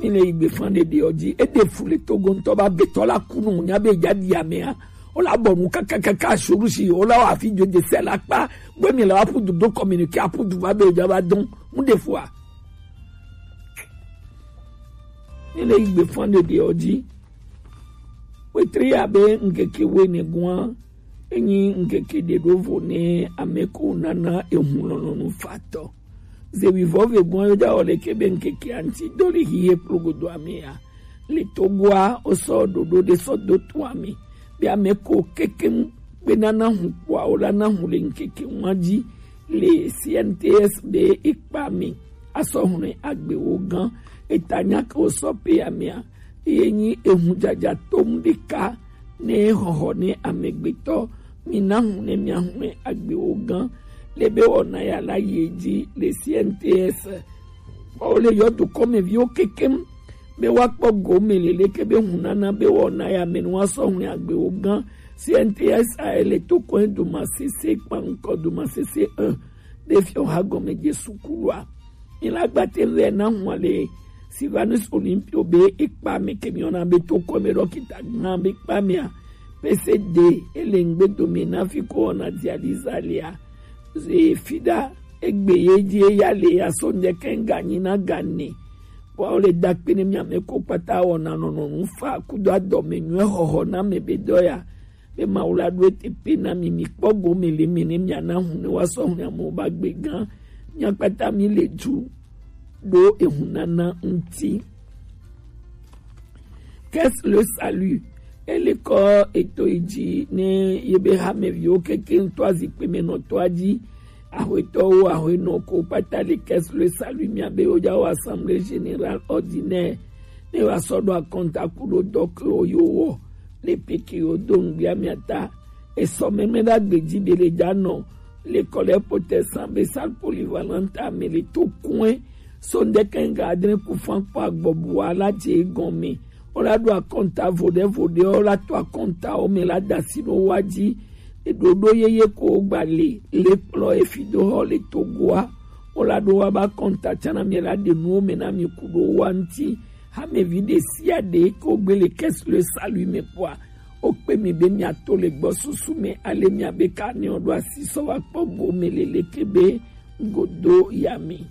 ile igbe fande de oji e de fule togo ntoba betola kunu nya be jadi amea ola bomu kaka shurushi ola wa fi joje sela pa gbe mi la pu do communiquer pu du ba be jaba don mu de fois ile igbe fande de oji we tri abe ngeke we ne gwan enyi ngeke de dovo ne ameko nana ehunlono no fato ze vivove gwan da ole kebe ngeke anti dole hiye plugo amea le togwa oso dodo de so do tuami bi ameko keke benana hukwa ola na hule nkeke waji le CNTS be ikpami asohune agbe ogan etanya ko so pe amea yenyi ehunjaja tomdika ne hoho ne amegbeto minahune miahune agbe ogan lebe ona ya la yeji le CNTS ole yodu kome vio kekem be wakpo gomelele kebe hunana be ona ya menwa so hune agbe ogan CNTS a ele to ko du masese panko du masese 1 de fio hagome je sukulwa ilagbate le na hwale Sivanus Olympio be ikpame kemiona be to komero kitagna be ikpamia PCD elengbe domina fiko na dializalia ze fida egbeyeje yale ya sonde kenganyi na gane wa ole dakpene mi ameko pata ona no nfa kudo adomenu hoho na mebedoya be maula duete pena mi mikpogo mele mene mi ana hune waso hune mo bagbe gan nya pata mi leju do ehunana nti. Qu'est-ce le salut? Elle ko eto iji ne yebe hamevyo keke toazi pemeno toaji ahoto ahono ko patali qu'est-ce le salut mi abe oja wa assemblée générale ordinaire ne wa sodo akonta kudo doklo yo le peki odon bia miata e so memeda gbeji bele jano l'école protestant be salle polyvalente mais le tout coin son de kengadre pour fan pa gbobwa la je gomi ola do akonta vode ola to akonta o me la dasino waji e dodo yeye ko gbale le plo e fido ho le togwa ola do wa ba konta chana me la de no me na mi kudo wanti ha me vide siade ko gbele qu'est-ce le salut me poa o pe mi be mi atole gbo susu me ale mi abeka ni odo asiso wa pogo melele kebe godo yami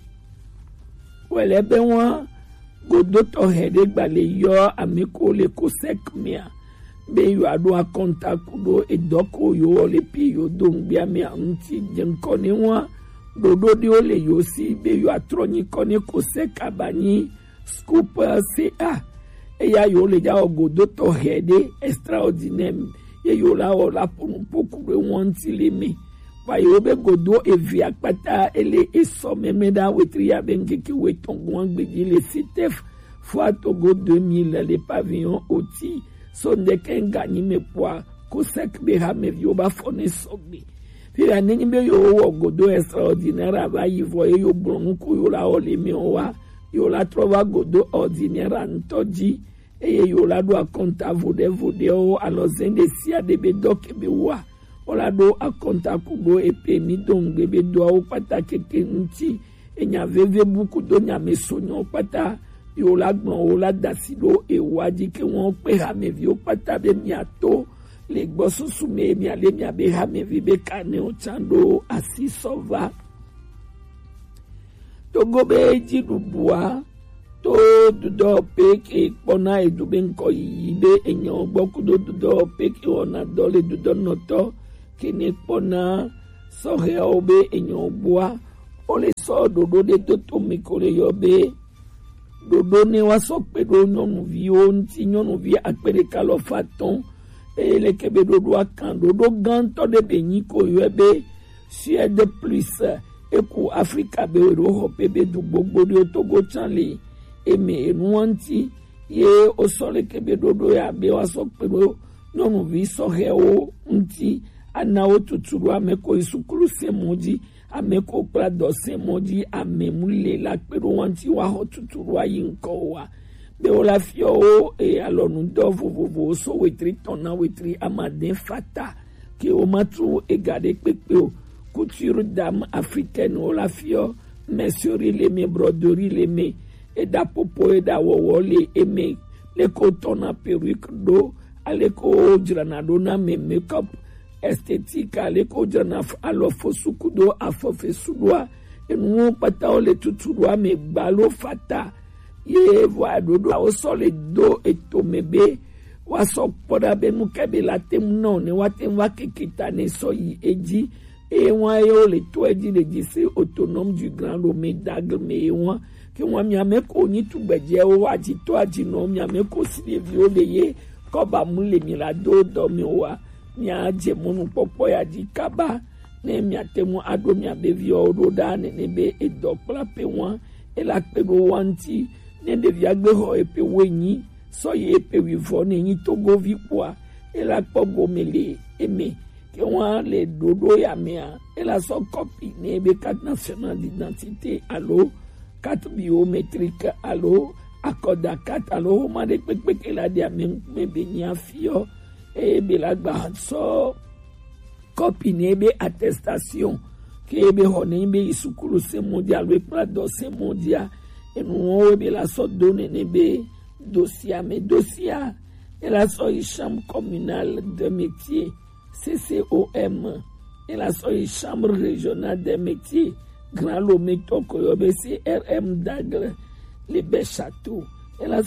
wele be won godo to hede gbale yo amiko le ko sekmia be yo ado akonta kudo edoko yo le pi yo don bia mi anti jenko ni won dodo de ole yo si be yo atroni koni ko sekabani scoop CA e ya yo le ja godo to hede extraordinaire ye yo la ola pour beaucoup de won ti le mi pa yo be godo evia pata ele eso memeda wetria bengeki wetongo ngbeji le CTF fois Togo 2000 les pavillons oti son de kengani me poa ko sek be ha me yo ba fone sogbi fi anin be yo godo extraordinaire ba yivo yo blonu ko yo la ole mi owa yo la trova godo ordinaire antoji e yo la do akonta vode o alozende sia de be doke be wa ola do akonta kubo epe mi don bebe do o pata keke nti enya veve buku do nya mesonyo pata yo la gbon o la dasido e waji ke won pe ha me vi o pata be mi ato le gbo susu me mi ale mi abe ha me vi be kane o chando asisova to go be ji dubua to do pe ke pona e du ben ko yibe enyo gboku do pe ke ona dole do noto kene pona sohe obe enyobwa ole so dodo de toto mikole yobe dodo ne waso pedo nyonu vi onti nyonu vi akpere kalo faton ele kebe dodo akan dodo ganto de benyiko yobe sie de plus eku Afrika be ro pebe du gbogbo de Togo chanle eme enwanti ye osole kebe dodo ya be waso pedo nyonu vi sohe o nti ana otuturu ameko isukuru semoji ameko prado semoji amemule la pero wanti wa otuturu ayinko wa be ola fio e alonu dovo so wetri tona wetri amade fata ke o matu e gade pepe o couture dame africaine ola fio mesuri le me broderie le me eda popo eda wowole eme leko tona perruque do aleko jirana na me makeup esthétique aleko jirana alo fosuku do afofe sudwa enu pata ole tutudwa me balo fata ye voa dodo o sole do etomebe waso poda be mukebe la temno ne watem wakikita ne soyi eji et moi yo le toi dit le lycée autonome du Grand Lomé d'Agde mais moi que moi mi ame ko ni tu beje o ati to ati no mi ame ko si le vi obeye ko ba mu le mi la do mi wa mi aje munu popo ya di kaba ne mi atemu ado mi abe vi o do da ne be e do plape wa e la pe go wanti ne de vi agbe ho e pe wenyi so ye pe wi fo ne ni to go vi kwa e la po go mele eme que on les dodo ya mea et la son copie ne be carte nationale d'identité allo carte biométrique allo accord à carte allo ma de pek la dia me benya fio et be la gba so copie ne be attestation que be honé be isukulu se mondial we prado se mondial et nous be la so donné ne be dossier mais dossier et la so chambre communale de métier CCOM et la chambre régionale des métiers Grand Lomé Tokoyobe CRM d'Agde les Béchâteaux et la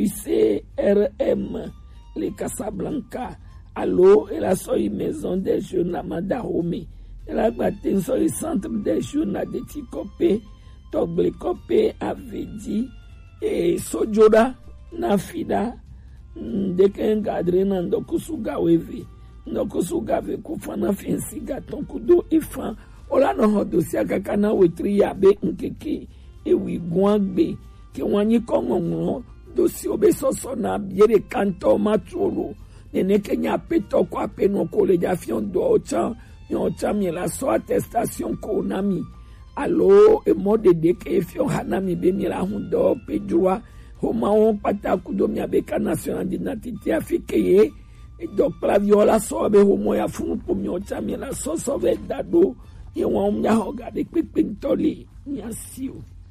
UCRM les Casablanca allo et la maison des jeunes à Madahome et la centre des jeunes à Detikope Toglekope Avedi et Sojora Nafida Dekengadre Nandokusuga Wevi Nokosuga ve kufana finsi gaton kudo ifan ola no hodosia kakana wetri yabe nkeke ewi gwangbe ke wanyi kongongo dosi obesoso na biere kanto matolo nene kenya peto kwa peno kole jafion do ocha nyocha mi la so attestation ko nami alo e mode de ke fion hanami be mi la hundo pejua homa on pata kudo mi abeka national d'identité afikeye donc la viola sobe homo ya funu pomio chami la so sobe dado ye won ya hoga de pipintoli nyasiu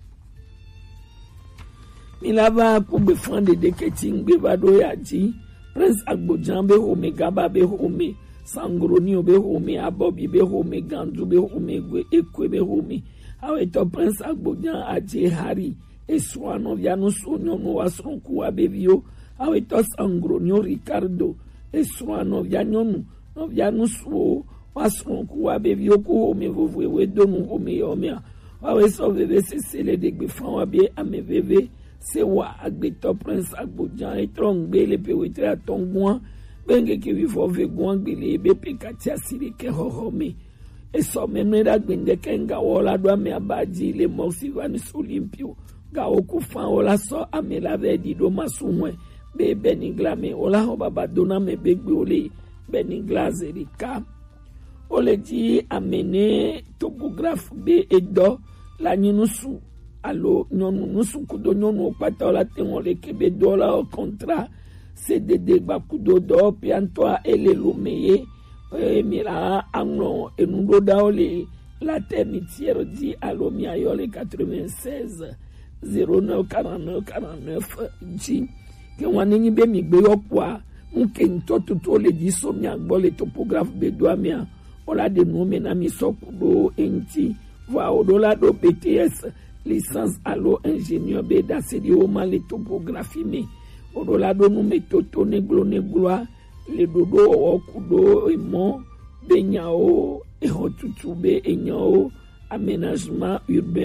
milava ku be fande de keting be bado ya ji prince agbojambe home gaba be home sangroni be home abobi be home gandu be home gwe ekwe be home awe to prince agbojan aje hari eswano via no sonyo no wasronku abevio awe to sangroni ricardo eswano via nyonu no via no so wasronku abevio ko me vovwe we donu home yomia awe so de sele de gbefan wa be ameveve se wa agbeto prince agbojan etrongbe le pewetra tongwan benge ke vivre vegwan gbele be pekatia sirike hohome eso memera gbende kenga wala do me abaji le morsivanis olympio ga okufan wala so amela vedi do masunwe be beniglame wala ho baba dona me begbe ole beniglaze rika ole di amene topographe be edo la nyinusu alo nyonu nusu kudo nyonu pata la tengo le kebe dola au contrat CDD bakudo do piantoa ele lumeye mira anglo enundo daole la termitière di alo miayole 96 09 49 49 ji ke wanengi be migbe yopwa nke ntoto to le di so mi agbole topographe be do amia ola de no mena mi sokudo enti va odola do BTS licence allo ingénieur be da sedi o mali topographie me odola do nu metoto negloa le dodo okudo emo benyao e hotutube enyao aménagement urbain